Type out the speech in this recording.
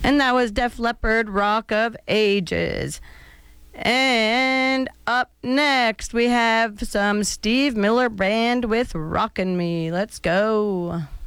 And that was Def Leppard, Rock of Ages. And up next, we have some Steve Miller Band with Rockin' Me. Let's go.